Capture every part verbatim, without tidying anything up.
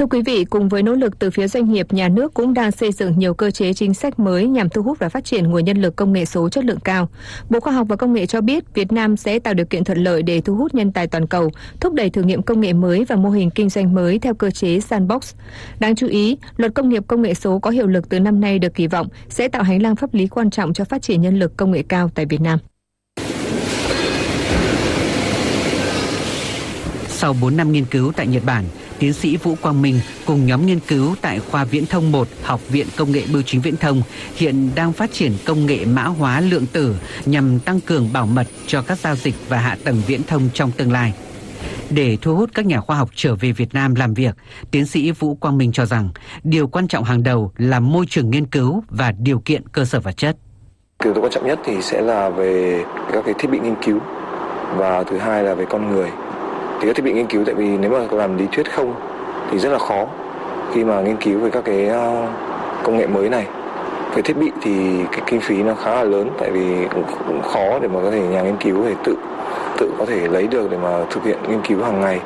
Thưa quý vị, cùng với nỗ lực từ phía doanh nghiệp, nhà nước cũng đang xây dựng nhiều cơ chế chính sách mới nhằm thu hút và phát triển nguồn nhân lực công nghệ số chất lượng cao. Bộ Khoa học và Công nghệ cho biết Việt Nam sẽ tạo điều kiện thuận lợi để thu hút nhân tài toàn cầu, thúc đẩy thử nghiệm công nghệ mới và mô hình kinh doanh mới theo cơ chế sandbox. Đáng chú ý, Luật Công nghiệp Công nghệ số có hiệu lực từ năm nay được kỳ vọng sẽ tạo hành lang pháp lý quan trọng cho phát triển nhân lực công nghệ cao tại Việt Nam. Sau bốn năm nghiên cứu tại Nhật Bản, tiến sĩ Vũ Quang Minh cùng nhóm nghiên cứu tại khoa Viễn thông một, Học viện Công nghệ Bưu chính Viễn thông hiện đang phát triển công nghệ mã hóa lượng tử nhằm tăng cường bảo mật cho các giao dịch và hạ tầng viễn thông trong tương lai. Để thu hút các nhà khoa học trở về Việt Nam làm việc, tiến sĩ Vũ Quang Minh cho rằng điều quan trọng hàng đầu là môi trường nghiên cứu và điều kiện cơ sở vật chất. Yếu tố quan trọng nhất thì sẽ là về các cái thiết bị nghiên cứu và thứ hai là về con người. Thì các thiết bị nghiên cứu, tại vì nếu mà làm lý thuyết không thì rất là khó khi mà nghiên cứu về các cái công nghệ mới này. Về thiết bị thì cái kinh phí nó khá là lớn, tại vì cũng, cũng khó để mà có thể nhà nghiên cứu để tự tự có thể lấy được để mà thực hiện nghiên cứu hàng ngày.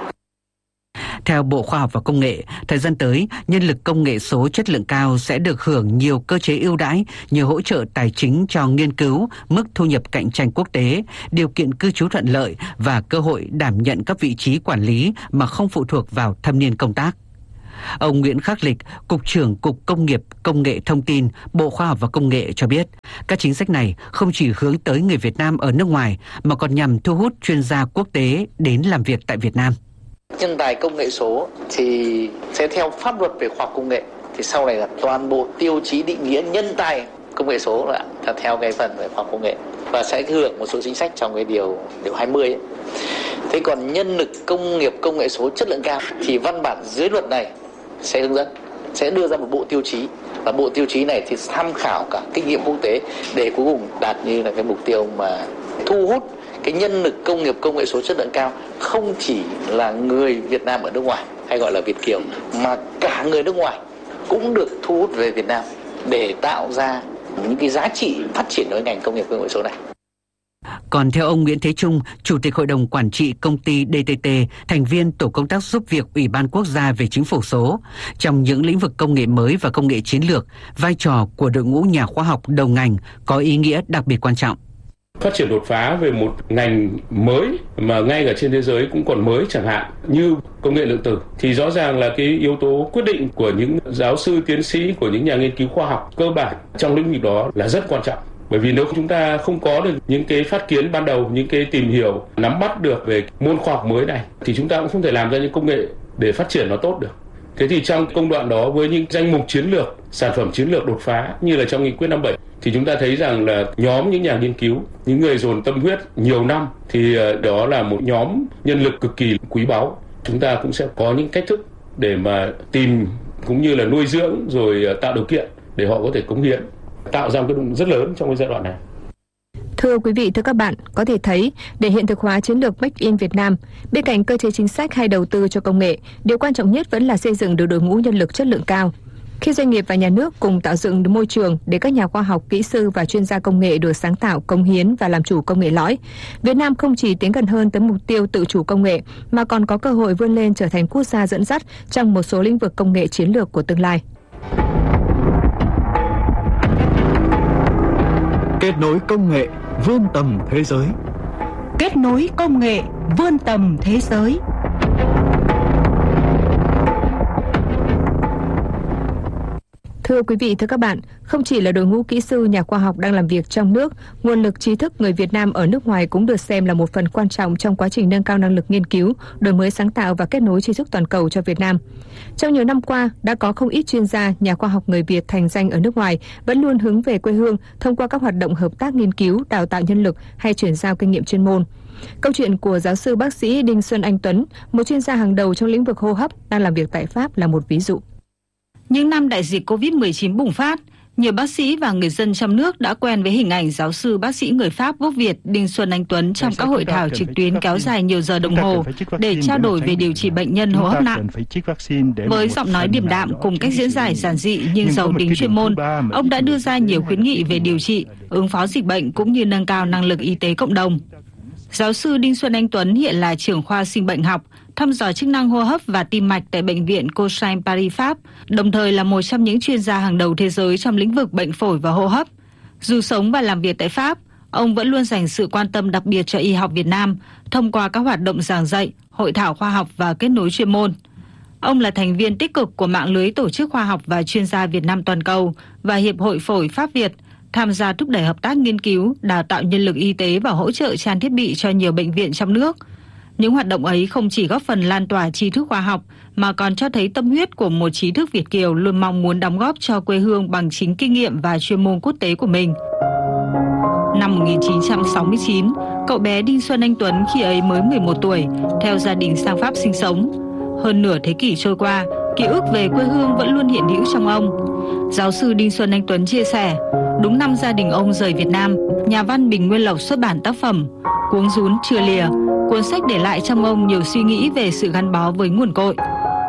Theo Bộ Khoa học và Công nghệ, thời gian tới, nhân lực công nghệ số chất lượng cao sẽ được hưởng nhiều cơ chế ưu đãi như hỗ trợ tài chính cho nghiên cứu, mức thu nhập cạnh tranh quốc tế, điều kiện cư trú thuận lợi và cơ hội đảm nhận các vị trí quản lý mà không phụ thuộc vào thâm niên công tác. Ông Nguyễn Khắc Lịch, Cục trưởng Cục Công nghiệp Công nghệ Thông tin, Bộ Khoa học và Công nghệ cho biết, các chính sách này không chỉ hướng tới người Việt Nam ở nước ngoài mà còn nhằm thu hút chuyên gia quốc tế đến làm việc tại Việt Nam. Nhân tài công nghệ số thì sẽ theo pháp luật về khoa học công nghệ, thì sau này là toàn bộ tiêu chí định nghĩa nhân tài công nghệ số là theo cái phần về khoa học công nghệ và sẽ hưởng một số chính sách trong cái điều điều hai mươi ấy. Thế còn nhân lực công nghiệp công nghệ số chất lượng cao thì văn bản dưới luật này sẽ hướng dẫn, sẽ đưa ra một bộ tiêu chí, và bộ tiêu chí này thì tham khảo cả kinh nghiệm quốc tế để cuối cùng đạt như là cái mục tiêu mà thu hút cái nhân lực công nghiệp công nghệ số chất lượng cao không chỉ là người Việt Nam ở nước ngoài hay gọi là Việt kiều, mà cả người nước ngoài cũng được thu hút về Việt Nam để tạo ra những cái giá trị phát triển đối với ngành công nghiệp công nghệ số này. Còn theo ông Nguyễn Thế Trung, Chủ tịch Hội đồng Quản trị Công ty đê tê tê, thành viên Tổ công tác giúp việc Ủy ban Quốc gia về Chính phủ số, trong những lĩnh vực công nghệ mới và công nghệ chiến lược, vai trò của đội ngũ nhà khoa học đầu ngành có ý nghĩa đặc biệt quan trọng. Phát triển đột phá về một ngành mới mà ngay cả trên thế giới cũng còn mới, chẳng hạn như công nghệ lượng tử, thì rõ ràng là cái yếu tố quyết định của những giáo sư, tiến sĩ, của những nhà nghiên cứu khoa học cơ bản trong lĩnh vực đó là rất quan trọng. Bởi vì nếu chúng ta không có được những cái phát kiến ban đầu, những cái tìm hiểu, nắm bắt được về môn khoa học mới này, thì chúng ta cũng không thể làm ra những công nghệ để phát triển nó tốt được. Thế thì trong công đoạn đó, với những danh mục chiến lược, sản phẩm chiến lược đột phá như là trong nghị quyết năm bảy, thì chúng ta thấy rằng là nhóm những nhà nghiên cứu, những người dồn tâm huyết nhiều năm, thì đó là một nhóm nhân lực cực kỳ quý báu. Chúng ta cũng sẽ có những cách thức để mà tìm cũng như là nuôi dưỡng rồi tạo điều kiện để họ có thể cống hiến, tạo ra một cái động rất lớn trong cái giai đoạn này. Thưa quý vị, thưa các bạn, có thể thấy để hiện thực hóa chiến lược Make in Việt Nam, bên cạnh cơ chế chính sách hay đầu tư cho công nghệ, điều quan trọng nhất vẫn là xây dựng được đội ngũ nhân lực chất lượng cao. Khi doanh nghiệp và nhà nước cùng tạo dựng được môi trường để các nhà khoa học, kỹ sư và chuyên gia công nghệ được sáng tạo, cống hiến và làm chủ công nghệ lõi, Việt Nam không chỉ tiến gần hơn tới mục tiêu tự chủ công nghệ mà còn có cơ hội vươn lên trở thành quốc gia dẫn dắt trong một số lĩnh vực công nghệ chiến lược của tương lai. Kết nối công nghệ vươn tầm thế giới. Kết nối công nghệ vươn tầm thế giới. Thưa quý vị, thưa các bạn, không chỉ là đội ngũ kỹ sư, nhà khoa học đang làm việc trong nước, nguồn lực trí thức người Việt Nam ở nước ngoài cũng được xem là một phần quan trọng trong quá trình nâng cao năng lực nghiên cứu, đổi mới sáng tạo và kết nối trí thức toàn cầu cho Việt Nam. Trong nhiều năm qua, đã có không ít chuyên gia, nhà khoa học người Việt thành danh ở nước ngoài vẫn luôn hướng về quê hương thông qua các hoạt động hợp tác nghiên cứu, đào tạo nhân lực hay chuyển giao kinh nghiệm chuyên môn. Câu chuyện của giáo sư bác sĩ Đinh Xuân Anh Tuấn, một chuyên gia hàng đầu trong lĩnh vực hô hấp đang làm việc tại Pháp là một ví dụ. Những năm đại dịch covid mười chín bùng phát, nhiều bác sĩ và người dân trong nước đã quen với hình ảnh giáo sư bác sĩ người Pháp gốc Việt Đinh Xuân Anh Tuấn trong các hội thảo trực tuyến kéo dài nhiều giờ đồng hồ để trao đổi về điều trị bệnh nhân hô hấp nặng. Với giọng nói điềm đạm cùng cách diễn giải giản dị nhưng giàu tính chuyên môn, ông đã đưa ra nhiều khuyến nghị về điều trị, ứng phó dịch bệnh cũng như nâng cao năng lực y tế cộng đồng. Giáo sư Đinh Xuân Anh Tuấn hiện là trưởng khoa sinh bệnh học, thăm dò chức năng hô hấp và tim mạch tại Bệnh viện Cochin Paris Pháp, đồng thời là một trong những chuyên gia hàng đầu thế giới trong lĩnh vực bệnh phổi và hô hấp. Dù sống và làm việc tại Pháp, ông vẫn luôn dành sự quan tâm đặc biệt cho y học Việt Nam thông qua các hoạt động giảng dạy, hội thảo khoa học và kết nối chuyên môn. Ông là thành viên tích cực của mạng lưới tổ chức khoa học và chuyên gia Việt Nam toàn cầu và Hiệp hội Phổi Pháp Việt, tham gia thúc đẩy hợp tác nghiên cứu, đào tạo nhân lực y tế và hỗ trợ trang thiết bị cho nhiều bệnh viện trong nước. Những hoạt động ấy không chỉ góp phần lan tỏa tri thức khoa học mà còn cho thấy tâm huyết của một trí thức Việt kiều luôn mong muốn đóng góp cho quê hương bằng chính kinh nghiệm và chuyên môn quốc tế của mình. Năm một nghìn chín trăm sáu mươi chín, cậu bé Đinh Xuân Anh Tuấn khi ấy mới mười một tuổi, theo gia đình sang Pháp sinh sống. Hơn nửa thế kỷ trôi qua, ký ức về quê hương vẫn luôn hiện hữu trong ông. Giáo sư Đinh Xuân Anh Tuấn chia sẻ, đúng năm gia đình ông rời Việt Nam, nhà văn Bình Nguyên Lộc xuất bản tác phẩm Cuống Rún Chưa Lìa. Cuốn sách để lại trong ông nhiều suy nghĩ về sự gắn bó với nguồn cội.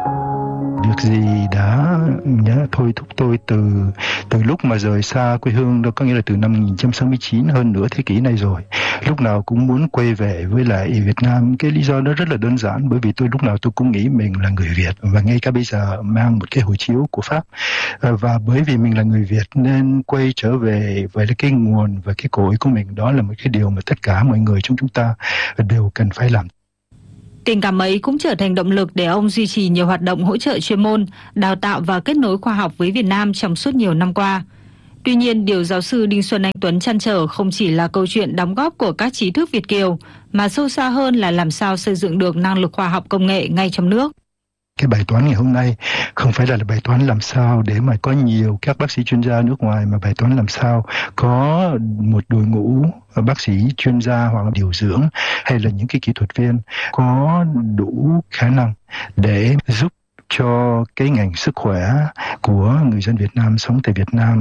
Việc gì đã nhớ, thôi thúc tôi từ từ lúc mà rời xa quê hương, đó có nghĩa là từ năm một nghìn chín trăm sáu mươi chín, hơn nửa thế kỷ này rồi. Lúc nào cũng muốn quay về với lại Việt Nam. Cái lý do đó rất là đơn giản, bởi vì tôi lúc nào tôi cũng nghĩ mình là người Việt, và ngay cả bây giờ mang một cái hộ chiếu của Pháp. Và bởi vì mình là người Việt nên quay trở về với cái nguồn và cái cội của mình, đó là một cái điều mà tất cả mọi người trong chúng ta đều cần phải làm. Tình cảm ấy cũng trở thành động lực để ông duy trì nhiều hoạt động hỗ trợ chuyên môn, đào tạo và kết nối khoa học với Việt Nam trong suốt nhiều năm qua. Tuy nhiên, điều giáo sư Đinh Xuân Anh Tuấn trăn trở không chỉ là câu chuyện đóng góp của các trí thức Việt kiều, mà sâu xa hơn là làm sao xây dựng được năng lực khoa học công nghệ ngay trong nước. Cái bài toán ngày hôm nay không phải là bài toán làm sao để mà có nhiều các bác sĩ chuyên gia nước ngoài, mà bài toán làm sao có một đội ngũ bác sĩ chuyên gia hoặc là điều dưỡng hay là những cái kỹ thuật viên có đủ khả năng để giúp cho cái ngành sức khỏe của người dân Việt Nam sống tại Việt Nam.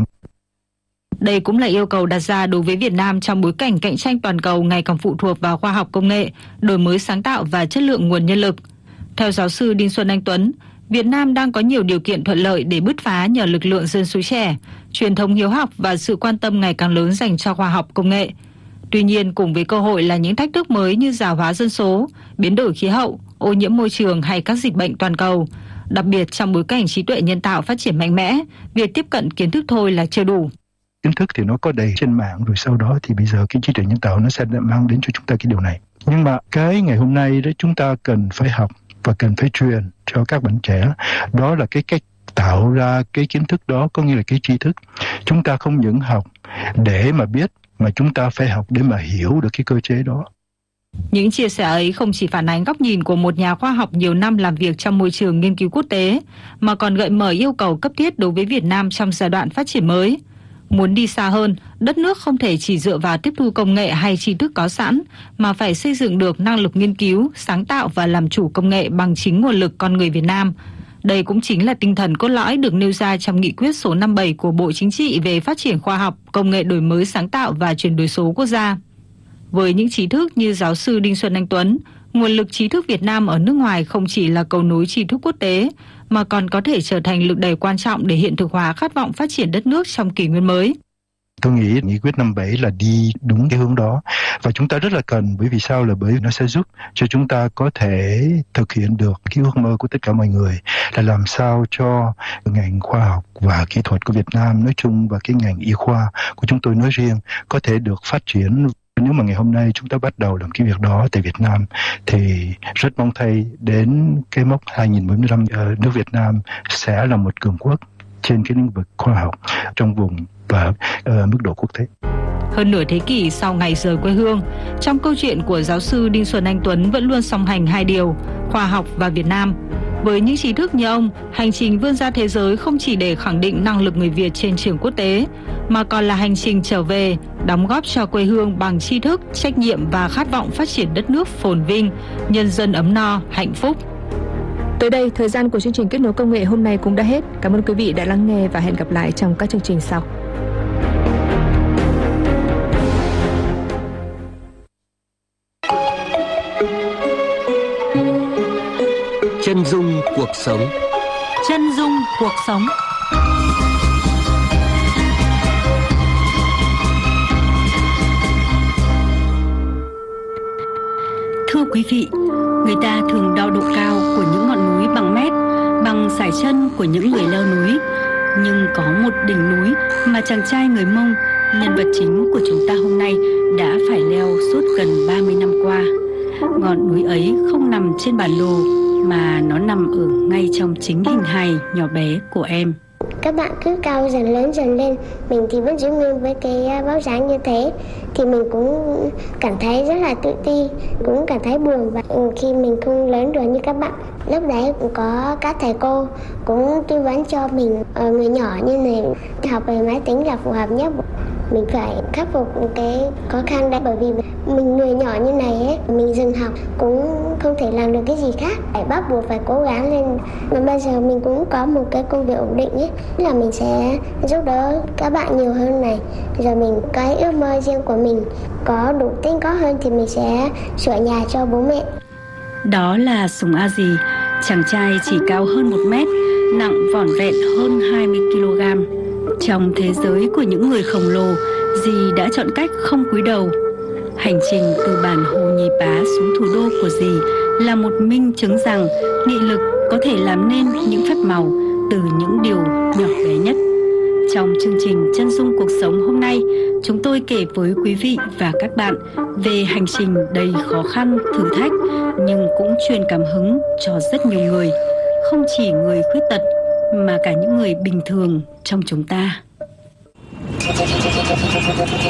Đây cũng là yêu cầu đặt ra đối với Việt Nam trong bối cảnh cạnh tranh toàn cầu ngày càng phụ thuộc vào khoa học công nghệ, đổi mới sáng tạo và chất lượng nguồn nhân lực. Theo giáo sư Đinh Xuân Anh Tuấn, Việt Nam đang có nhiều điều kiện thuận lợi để bứt phá nhờ lực lượng dân số trẻ, truyền thống hiếu học và sự quan tâm ngày càng lớn dành cho khoa học công nghệ. Tuy nhiên, cùng với cơ hội là những thách thức mới như già hóa dân số, biến đổi khí hậu, ô nhiễm môi trường hay các dịch bệnh toàn cầu. Đặc biệt trong bối cảnh trí tuệ nhân tạo phát triển mạnh mẽ, việc tiếp cận kiến thức thôi là chưa đủ. Kiến thức thì nó có đầy trên mạng, rồi sau đó thì bây giờ cái trí tuệ nhân tạo nó sẽ mang đến cho chúng ta cái điều này. Nhưng mà cái ngày hôm nay đó chúng ta cần phải học và cần phải truyền cho các bạn trẻ, đó là cái cách tạo ra cái kiến thức đó, có nghĩa là cái tri thức. Chúng ta không những học để mà biết, mà chúng ta phải học để mà hiểu được cái cơ chế đó. Những chia sẻ ấy không chỉ phản ánh góc nhìn của một nhà khoa học nhiều năm làm việc trong môi trường nghiên cứu quốc tế, mà còn gợi mở yêu cầu cấp thiết đối với Việt Nam trong giai đoạn phát triển mới. Muốn đi xa hơn, đất nước không thể chỉ dựa vào tiếp thu công nghệ hay tri thức có sẵn, mà phải xây dựng được năng lực nghiên cứu, sáng tạo và làm chủ công nghệ bằng chính nguồn lực con người Việt Nam. Đây cũng chính là tinh thần cốt lõi được nêu ra trong nghị quyết số năm mươi bảy của Bộ Chính trị về phát triển khoa học, công nghệ đổi mới sáng tạo và chuyển đổi số quốc gia. Với những trí thức như giáo sư Đinh Xuân Anh Tuấn, nguồn lực trí thức Việt Nam ở nước ngoài không chỉ là cầu nối trí thức quốc tế, mà còn có thể trở thành lực đẩy quan trọng để hiện thực hóa khát vọng phát triển đất nước trong kỷ nguyên mới. Tôi nghĩ nghị quyết năm bảy là đi đúng cái hướng đó, và chúng ta rất là cần, bởi vì sao, là bởi vì nó sẽ giúp cho chúng ta có thể thực hiện được cái ước mơ của tất cả mọi người, là làm sao cho ngành khoa học và kỹ thuật của Việt Nam nói chung và cái ngành y khoa của chúng tôi nói riêng có thể được phát triển. Nếu mà ngày hôm nay chúng ta bắt đầu làm cái việc đó tại Việt Nam thì rất mong thay đến cái mốc hai nghìn bốn mươi lăm, nước Việt Nam sẽ là một cường quốc trên cái lĩnh vực khoa học trong vùng và uh, mức độ quốc tế. Hơn nửa thế kỷ sau ngày rời quê hương, trong câu chuyện của giáo sư Đinh Xuân Anh Tuấn vẫn luôn song hành hai điều, khoa học và Việt Nam. Với những trí thức như ông, hành trình vươn ra thế giới không chỉ để khẳng định năng lực người Việt trên trường quốc tế, mà còn là hành trình trở về, đóng góp cho quê hương bằng tri thức, trách nhiệm và khát vọng phát triển đất nước phồn vinh, nhân dân ấm no, hạnh phúc. Tới đây, thời gian của chương trình Kết nối công nghệ hôm nay cũng đã hết. Cảm ơn quý vị đã lắng nghe và hẹn gặp lại trong các chương trình sau. Chân dung cuộc sống. Chân dung cuộc sống. Thưa quý vị, Người ta thường đo độ cao của những ngọn núi bằng mét, bằng sải chân của những người leo núi. Nhưng có một đỉnh núi mà chàng trai người Mông, nhân vật chính của chúng ta hôm nay, đã phải leo suốt gần ba mươi năm qua. Ngọn núi ấy không nằm trên bản đồ, mà nó nằm ở ngay trong chính hình hài nhỏ bé của em. Các bạn cứ cao dần lớn dần lên, mình thì vẫn giữ nguyên với cái vóc dáng như thế, thì mình cũng cảm thấy rất là tự ti, cũng cảm thấy buồn. Và khi mình không lớn được như các bạn, lúc đấy cũng có các thầy cô cũng tư vấn cho mình, ở người nhỏ như này học về máy tính là phù hợp nhất. Mình phải khắc phục cái khó khăn đấy, bởi vì mình người nhỏ như này ấy, mình dừng học cũng không thể làm được cái gì khác, phải bắt buộc phải cố gắng lên. Mà bây giờ mình cũng có một cái công việc ổn định ấy, là mình sẽ giúp đỡ các bạn nhiều hơn này. Rồi mình có cái ước mơ riêng của mình, có đủ tính có hơn thì mình sẽ sửa nhà cho bố mẹ. Đó là Sùng A Dì, chàng trai chỉ cao hơn một mét, nặng vỏn vẹn hơn hai mươi ki lô gam. Trong thế giới của những người khổng lồ, dì đã chọn cách không cúi đầu. Hành trình từ bản Hồ Nhì Pá xuống thủ đô của dì là một minh chứng rằng nghị lực có thể làm nên những phép màu từ những điều nhỏ bé nhất. Trong chương trình Chân dung cuộc sống hôm nay, chúng tôi kể với quý vị và các bạn về hành trình đầy khó khăn, thử thách, nhưng cũng truyền cảm hứng cho rất nhiều người, không chỉ người khuyết tật mà cả những người bình thường trong chúng ta.